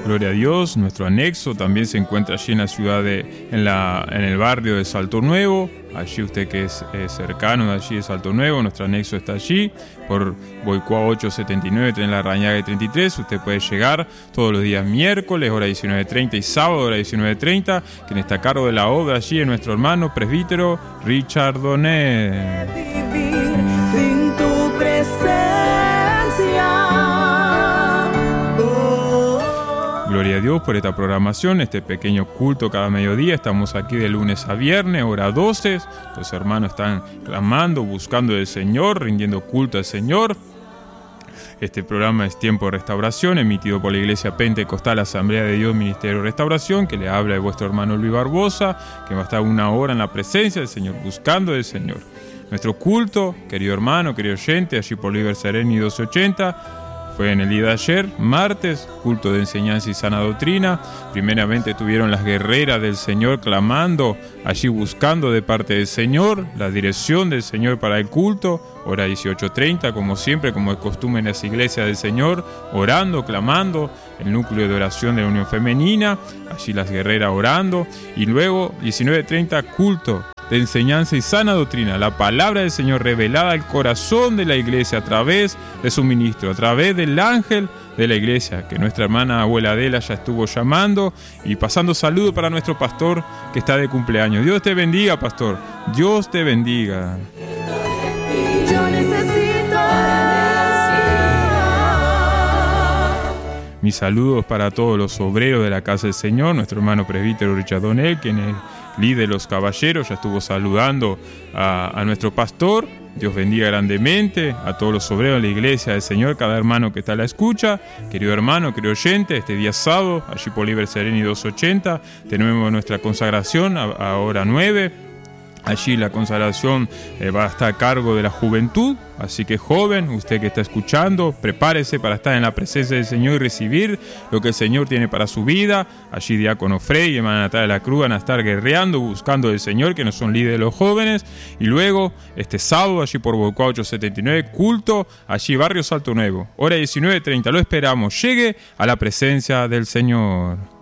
Gloria a Dios. Nuestro anexo también se encuentra allí en la ciudad en el barrio de Salto Nuevo. Allí usted que es cercano de allí de Salto Nuevo, nuestro anexo está allí, por Boicua 879, tren La Rañaga 33. Usted puede llegar todos los días miércoles, hora 19:30, y sábado, hora 19:30. Quien está a cargo de la obra allí es nuestro hermano presbítero Richard Donet. Vivir sin tu presencia. Gloria a Dios por esta programación, este pequeño culto cada mediodía. Estamos aquí de lunes a viernes, hora 12. Los hermanos están clamando, buscando al Señor, rindiendo culto al Señor. Este programa es Tiempo de Restauración, emitido por la Iglesia Pentecostal Asamblea de Dios Ministerio de Restauración, que le habla de vuestro hermano Luis Barbosa, que va a estar una hora en la presencia del Señor, buscando al Señor. Nuestro culto, querido hermano, querido oyente, allí por Liber Sereni 1280, fue en el día de ayer, martes, culto de enseñanza y sana doctrina. Primeramente tuvieron las guerreras del Señor clamando, allí buscando de parte del Señor, la dirección del Señor para el culto. Hora 18:30, como siempre, como es costumbre en las iglesias del Señor, orando, clamando, el núcleo de oración de la Unión Femenina, allí las guerreras orando. Y luego, 19:30, culto de enseñanza y sana doctrina, la palabra del Señor revelada al corazón de la iglesia a través de su ministro, a través del ángel de la iglesia, que nuestra hermana abuela Adela ya estuvo llamando y pasando saludos para nuestro pastor que está de cumpleaños. Dios te bendiga, pastor. Dios te bendiga. Yo necesito. Mis saludos para todos los obreros de la casa del Señor, nuestro hermano presbítero Richard Donel, quien es líder de los caballeros, ya estuvo saludando a nuestro pastor. Dios bendiga grandemente a todos los obreros de la iglesia del Señor, cada hermano que está a la escucha. Querido hermano, querido oyente, este día sábado, allí por Liber Sereni 280, tenemos nuestra consagración a hora 9. Allí la consagración va a estar a cargo de la juventud, así que joven, usted que está escuchando, prepárese para estar en la presencia del Señor y recibir lo que el Señor tiene para su vida. Allí diácono Frey y hermana Natalia de la Cruz van a estar guerreando, buscando al Señor, que no son líderes de los jóvenes. Y luego, este sábado, allí por Boicua 879, culto, allí barrio Salto Nuevo, hora 19:30, lo esperamos, llegue a la presencia del Señor.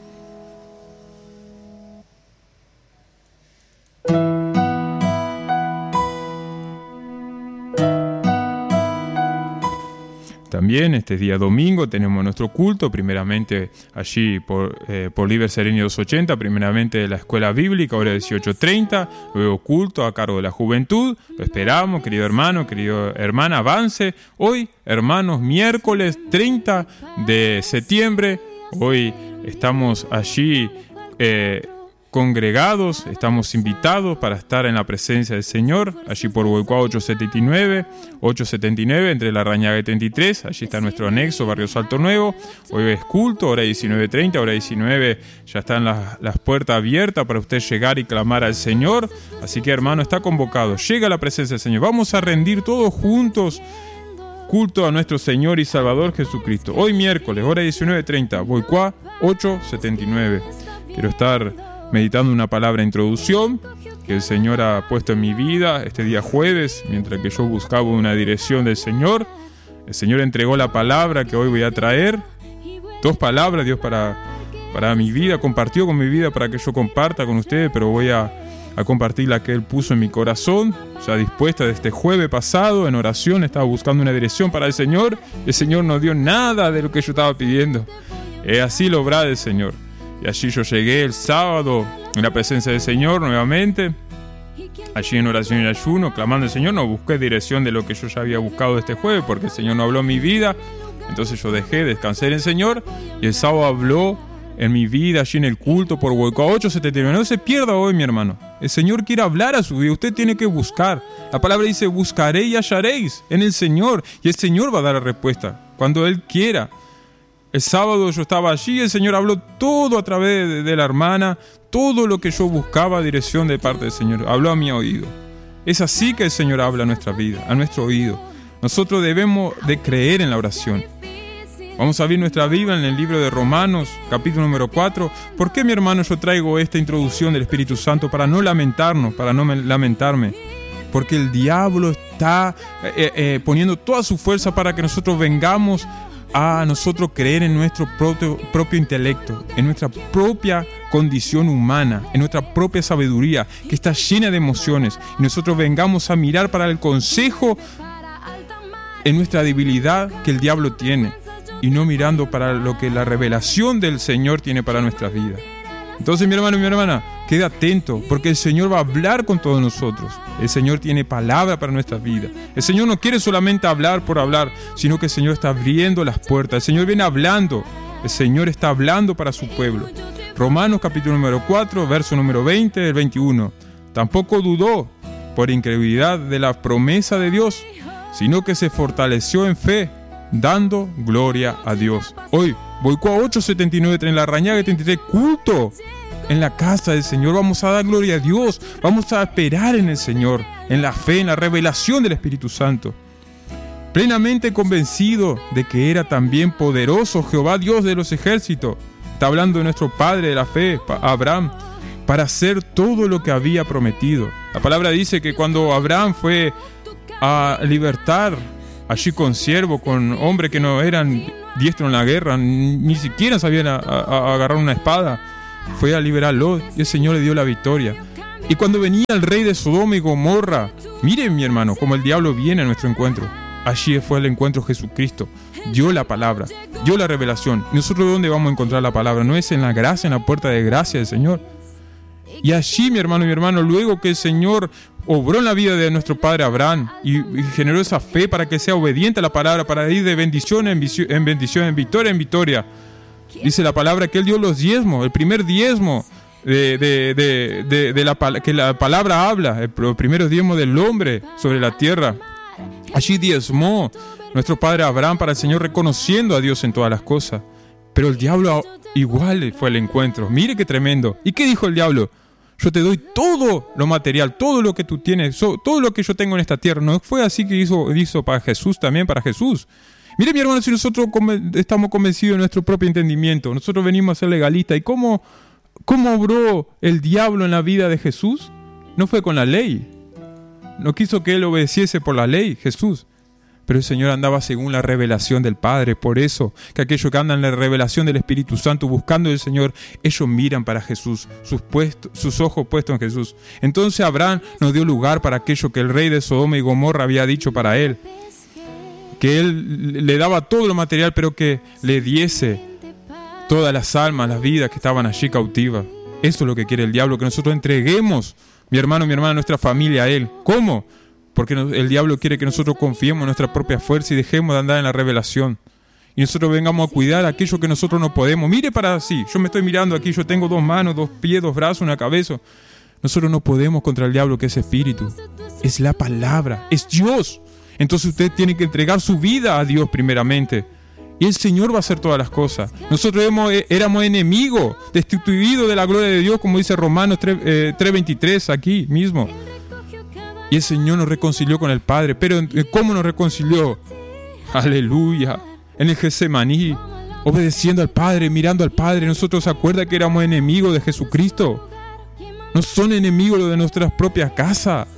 También este día domingo tenemos nuestro culto, primeramente allí por Liber Sereni 280, primeramente de la escuela bíblica, hora 18:30, luego culto a cargo de la juventud. Lo esperamos, querido hermano, querida hermana, avance. Hoy, hermanos, miércoles 30 de septiembre, hoy estamos allí congregados, estamos invitados para estar en la presencia del Señor, allí por Boicua 879, entre La Rañaga y 33, allí está nuestro anexo, barrio Salto Nuevo. Hoy es culto, hora 19:30, hora 19, ya están las puertas abiertas para usted llegar y clamar al Señor, así que hermano, está convocado, llega a la presencia del Señor, vamos a rendir todos juntos culto a nuestro Señor y Salvador Jesucristo. Hoy miércoles, hora 19:30, Boicua 879, quiero estar meditando una palabra de introducción que el Señor ha puesto en mi vida este día jueves, mientras que yo buscaba una dirección del Señor. El Señor entregó la palabra que hoy voy a traer. 2 palabras Dios para mi vida, compartió con mi vida para que yo comparta con ustedes, pero voy a compartir la que Él puso en mi corazón, ya dispuesta de este jueves pasado, en oración, estaba buscando una dirección para el Señor. El Señor no dio nada de lo que yo estaba pidiendo. Así lo obrá del Señor. Y allí yo llegué el sábado en la presencia del Señor nuevamente, allí en oración y ayuno, clamando al Señor. No busqué dirección de lo que yo ya había buscado este jueves, porque el Señor no habló en mi vida. Entonces yo descansé en el Señor, y el sábado habló en mi vida, allí en el culto por Boicua 879. No se pierda hoy, mi hermano. El Señor quiere hablar a su vida. Usted tiene que buscar. La palabra dice: buscaré y hallaréis en el Señor. Y el Señor va a dar la respuesta cuando Él quiera. El sábado yo estaba allí y el Señor habló todo a través de la hermana, todo lo que yo buscaba, dirección de parte del Señor, habló a mi oído. Es así que el Señor habla a nuestra vida, a nuestro oído. Nosotros debemos de creer en la oración. Vamos a abrir nuestra Biblia en el libro de Romanos, capítulo número 4. ¿Por qué, mi hermano, yo traigo esta introducción del Espíritu Santo? Para no lamentarnos, para no lamentarme. Porque el diablo está poniendo toda su fuerza para que nosotros vengamos a nosotros creer en nuestro propio intelecto, en nuestra propia condición humana, en nuestra propia sabiduría, que está llena de emociones, y nosotros vengamos a mirar para el consejo en nuestra debilidad que el diablo tiene, y no mirando para lo que la revelación del Señor tiene para nuestras vidas. Entonces, mi hermano y mi hermana, quede atento, porque el Señor va a hablar con todos nosotros. El Señor tiene palabra para nuestras vidas. El Señor no quiere solamente hablar por hablar, sino que el Señor está abriendo las puertas. El Señor viene hablando. El Señor está hablando para su pueblo. Romanos capítulo número 4, verso número 20 del 21. Tampoco dudó por incredulidad de la promesa de Dios, sino que se fortaleció en fe, dando gloria a Dios. Hoy, Boicó 879 en la Rañaga 33, culto en la casa del Señor. Vamos a dar gloria a Dios, vamos a esperar en el Señor, en la fe, en la revelación del Espíritu Santo. Plenamente convencido de que era también poderoso Jehová Dios de los ejércitos. Está hablando de nuestro padre de la fe, Abraham, para hacer todo lo que había prometido. La palabra dice que cuando Abraham fue a libertar allí con siervos, con hombres que no eran diestros en la guerra, ni siquiera sabían agarrar una espada, fue a liberarlo y el Señor le dio la victoria. Y cuando venía el rey de Sodoma y Gomorra, miren, mi hermano, como el diablo viene a nuestro encuentro. Allí fue el encuentro Jesucristo. Dio la palabra, dio la revelación. ¿Y nosotros dónde vamos a encontrar la palabra? ¿No es en la gracia, en la puerta de gracia del Señor? Y allí, mi hermano, luego que el Señor obró en la vida de nuestro padre Abraham y generó esa fe para que sea obediente a la palabra, para ir de bendición en bendición, en victoria. Dice la palabra que Él dio los diezmos, el primer diezmo que la palabra habla, el primer diezmo del hombre sobre la tierra. Allí diezmó nuestro padre Abraham para el Señor, reconociendo a Dios en todas las cosas. Pero el diablo igual fue el encuentro. Mire qué tremendo. ¿Y qué dijo el diablo? Yo te doy todo lo material, todo lo que tú tienes, todo lo que yo tengo en esta tierra. ¿No fue así que hizo para Jesús también, para Jesús? Mire, mi hermano, si nosotros estamos convencidos de nuestro propio entendimiento, nosotros venimos a ser legalistas. ¿Y cómo obró el diablo en la vida de Jesús? No fue con la ley. No quiso que Él obedeciese por la ley, Jesús. Pero el Señor andaba según la revelación del Padre. Por eso, que aquellos que andan en la revelación del Espíritu Santo, buscando al Señor, ellos miran para Jesús, sus ojos puestos en Jesús. Entonces Abraham nos dio lugar para aquello que el rey de Sodoma y Gomorra había dicho para él. Que Él le daba todo lo material, pero que le diese todas las almas, las vidas que estaban allí cautivas. Eso es lo que quiere el diablo, que nosotros entreguemos, mi hermana, nuestra familia a Él. ¿Cómo? Porque el diablo quiere que nosotros confiemos en nuestra propia fuerza y dejemos de andar en la revelación. Y nosotros vengamos a cuidar aquello que nosotros no podemos. Mire para sí, yo me estoy mirando aquí, yo tengo 2 manos, 2 pies, 2 brazos, una cabeza. Nosotros no podemos contra el diablo, que es espíritu. Es la palabra, es Dios. Entonces usted tiene que entregar su vida a Dios primeramente. Y el Señor va a hacer todas las cosas. Nosotros éramos enemigos, destituidos de la gloria de Dios, como dice Romanos 3:23 aquí mismo. Y el Señor nos reconcilió con el Padre. Pero ¿cómo nos reconcilió? Aleluya. En el Getsemaní, obedeciendo al Padre, mirando al Padre. Nosotros se acuerda que éramos enemigos de Jesucristo. No son enemigos de nuestras propias casas.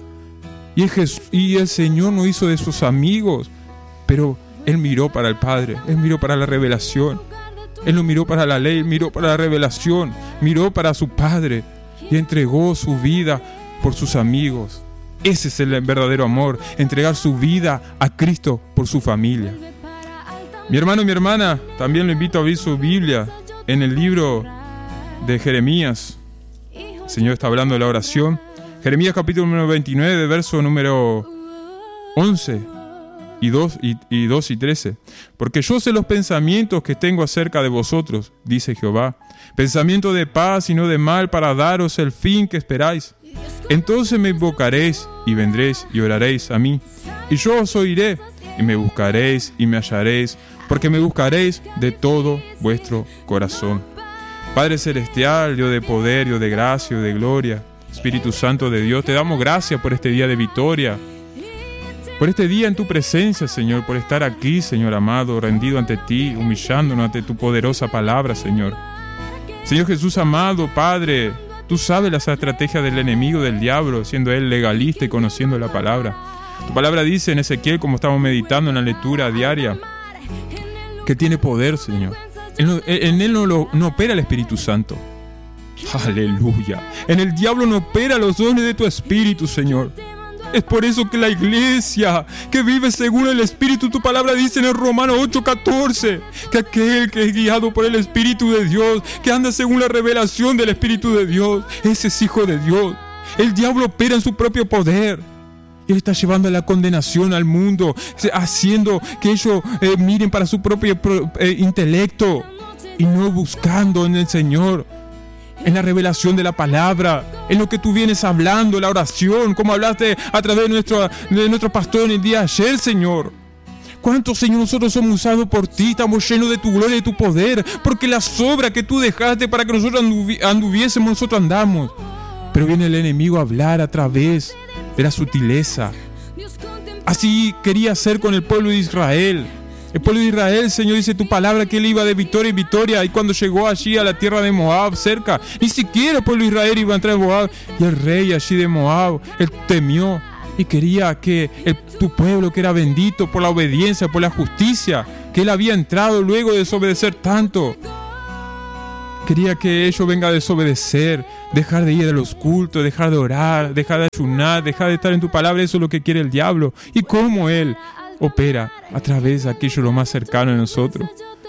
Y el Señor nos hizo de sus amigos. Pero Él miró para el Padre. Él miró para la revelación. Él no miró para la ley. Miró para la revelación. Miró para su Padre. Y entregó su vida por sus amigos. Ese es el verdadero amor, entregar su vida a Cristo por su familia. Mi hermano y mi hermana, también lo invito a abrir su Biblia en el libro de Jeremías. El Señor está hablando de la oración. Jeremías capítulo número 29, verso número 11 y 2 y 13. Porque yo sé los pensamientos que tengo acerca de vosotros, dice Jehová. Pensamiento de paz y no de mal, para daros el fin que esperáis. Entonces me invocaréis y vendréis y oraréis a mí. Y yo os oiré y me buscaréis y me hallaréis, porque me buscaréis de todo vuestro corazón. Padre Celestial, Dios de poder, Dios de gracia, Dios de gloria, Espíritu Santo de Dios, te damos gracias por este día de victoria, por este día en tu presencia, Señor, por estar aquí, Señor amado, rendido ante ti, humillándonos ante tu poderosa palabra, Señor. Señor Jesús amado, Padre, tú sabes las estrategias del enemigo, del diablo, siendo él legalista y conociendo la palabra. Tu palabra dice en Ezequiel, como estamos meditando en la lectura diaria, que tiene poder, Señor. En Él no opera el Espíritu Santo. Aleluya. En el diablo no opera los dones de tu Espíritu, Señor. Es por eso que la iglesia que vive según el Espíritu, tu palabra dice en el Romanos 8:14, que aquel que es guiado por el Espíritu de Dios, que anda según la revelación del Espíritu de Dios, ese es hijo de Dios. El diablo opera en su propio poder. Él está llevando a la condenación al mundo, haciendo que ellos miren para su propio intelecto y no buscando en el Señor, en la revelación de la palabra, en lo que tú vienes hablando, la oración, como hablaste a través de nuestro pastor en el día de ayer, Señor. ¿Cuántos, Señor, nosotros somos usados por ti? Estamos llenos de tu gloria y de tu poder, porque las obras que tú dejaste para que nosotros anduviésemos, nosotros andamos. Pero viene el enemigo a hablar a través de la sutileza. Así quería hacer con el pueblo de Israel. El pueblo de Israel, Señor, dice tu palabra que él iba de victoria en victoria, y cuando llegó allí a la tierra de Moab, cerca, ni siquiera el pueblo de Israel iba a entrar en Moab, y el rey allí de Moab, él temió y quería que tu pueblo, que era bendito por la obediencia, por la justicia, que él había entrado luego de desobedecer tanto, quería que ellos vengan a desobedecer, dejar de ir a los cultos, dejar de orar, dejar de ayunar, dejar de estar en tu palabra. Eso es lo que quiere el diablo. Y cómo él opera a través de aquello lo más cercano de nosotros.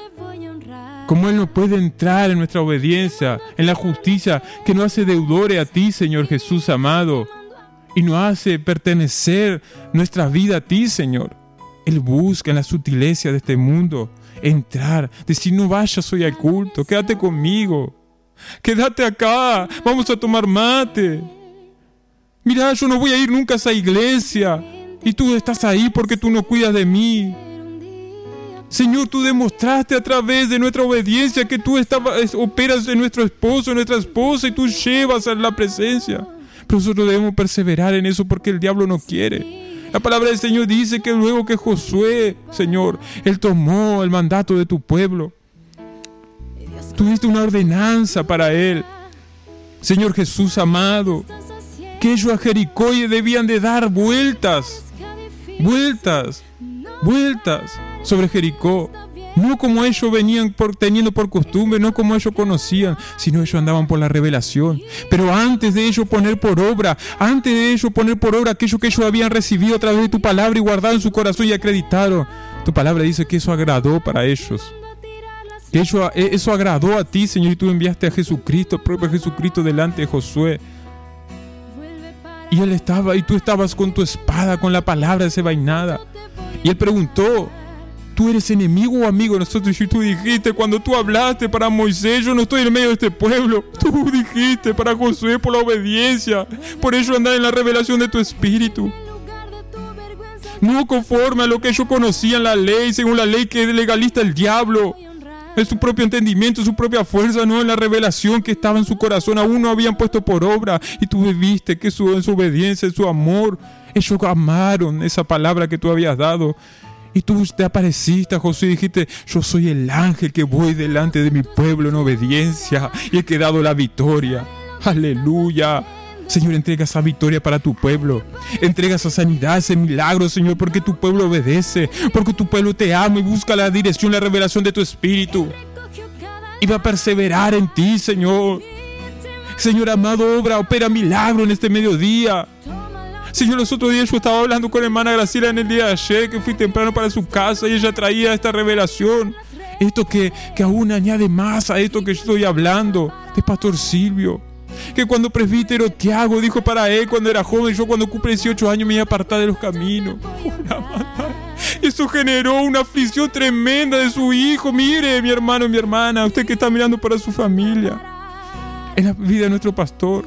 Como él no puede entrar en nuestra obediencia, en la justicia que nos hace deudores a ti, Señor Jesús amado, y nos hace pertenecer nuestra vida a ti, Señor. Él busca en la sutileza de este mundo entrar, decir: no vayas hoy al culto, quédate conmigo, quédate acá, vamos a tomar mate. Mira, yo no voy a ir nunca a esa iglesia y tú estás ahí porque tú no cuidas de mí. Señor, tú demostraste a través de nuestra obediencia que tú operas en nuestro esposo, en nuestra esposa, y tú llevas a la presencia. Pero nosotros debemos perseverar en eso porque el diablo no quiere. La palabra del Señor dice que luego que Josué, Señor, él tomó el mandato de tu pueblo, tuviste una ordenanza para él, Señor Jesús amado, que ellos a Jericó debían de dar vueltas sobre Jericó. No como ellos venían teniendo por costumbre, no como ellos conocían, sino ellos andaban por la revelación. Pero antes de ellos poner por obra aquello que ellos habían recibido a través de tu palabra y guardado en su corazón y acreditaron, tu palabra dice que eso agradó para ellos. Que eso agradó a ti, Señor, y tú enviaste a Jesucristo, el propio Jesucristo, delante de Josué. Y él estaba, y tú estabas con tu espada, con la palabra desenvainada. Y él preguntó: ¿tú eres enemigo o amigo de nosotros? Y tú dijiste, cuando tú hablaste para Moisés: yo no estoy en medio de este pueblo. Tú dijiste para Josué: por la obediencia, por ello andar en la revelación de tu espíritu. No conforme a lo que ellos conocían la ley, según la ley que es legalista el diablo. En su propio entendimiento, en su propia fuerza, no en la revelación que estaba en su corazón. Aún no habían puesto por obra. Y tú viste que en su obediencia, en su amor, ellos amaron esa palabra que tú habías dado. Y tú te apareciste a Josué y dijiste: yo soy el ángel que voy delante de mi pueblo en obediencia y he dado la victoria. Aleluya. Señor, entrega esa victoria para tu pueblo. Entrega esa sanidad, ese milagro, Señor, porque tu pueblo obedece, porque tu pueblo te ama y busca la dirección, la revelación de tu espíritu. Y va a perseverar en ti, Señor. Señor amado, opera milagro en este mediodía. Señor, los otros días yo estaba hablando con hermana Graciela en el día de ayer, que fui temprano para su casa y ella traía esta revelación. Esto que aún añade más a esto que yo estoy hablando, de Pastor Silvio. Que cuando presbítero Tiago dijo para él cuando era joven: yo cuando cumple 18 años me iba a apartar de los caminos. Eso generó una aflicción tremenda de su hijo. Mire, mi hermano y mi hermana, usted que está mirando para su familia, en la vida de nuestro pastor.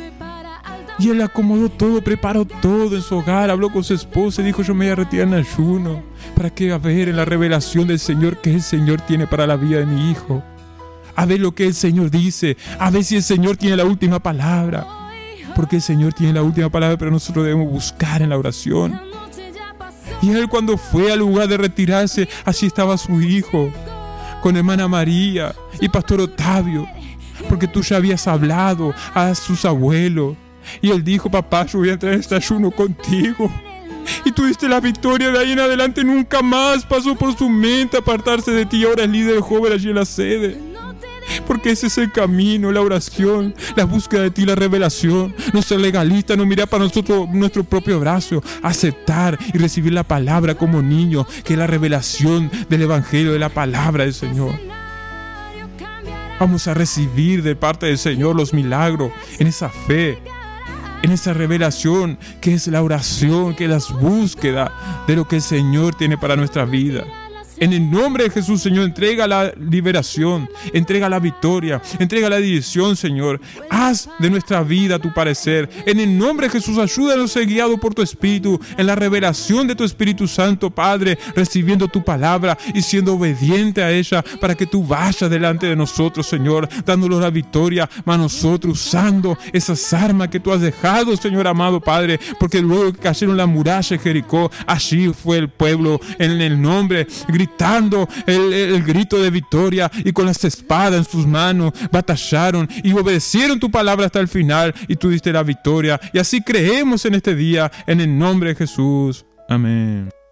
Y él acomodó todo, preparó todo en su hogar, habló con su esposa y dijo: yo me voy a retirar en ayuno para que a ver en la revelación del Señor que el Señor tiene para la vida de mi hijo. A ver lo que el Señor dice, a ver si el Señor tiene la última palabra. Porque el Señor tiene la última palabra, pero nosotros debemos buscar en la oración. Y él, cuando fue al lugar de retirarse, así estaba su hijo, con hermana María y Pastor Octavio, porque tú ya habías hablado a sus abuelos. Y él dijo: papá, yo voy a entrar en este ayuno contigo. y tú diste la victoria. De ahí en adelante nunca más pasó por su mente apartarse de ti. Ahora es líder joven allí en la sede. Porque ese es el camino, la oración, la búsqueda de ti, la revelación. No ser legalista, no mirar para nosotros nuestro propio brazo. Aceptar y recibir la palabra como niño, que es la revelación del evangelio, de la palabra del Señor. Vamos a recibir de parte del Señor los milagros en esa fe, en esa revelación que es la oración, que es la búsqueda de lo que el Señor tiene para nuestra vida. En el nombre de Jesús, Señor, entrega la liberación, entrega la victoria, entrega la dirección, Señor. Haz de nuestra vida tu parecer. En el nombre de Jesús, ayúdanos a ser guiados por tu Espíritu, en la revelación de tu Espíritu Santo, Padre, recibiendo tu palabra y siendo obediente a ella, para que tú vayas delante de nosotros, Señor, dándonos la victoria a nosotros, usando esas armas que tú has dejado, Señor amado, Padre, porque luego que cayeron la muralla de Jericó, allí fue el pueblo en el nombre, gritando el grito de victoria, y con las espadas en sus manos batallaron y obedecieron tu palabra hasta el final, y tú diste la victoria. Y así creemos en este día, en el nombre de Jesús. Amén.